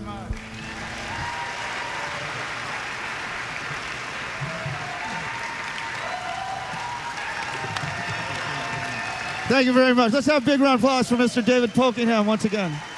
much. Thank you very much. Let's have a big round of applause for Mr. David Polkingham once again.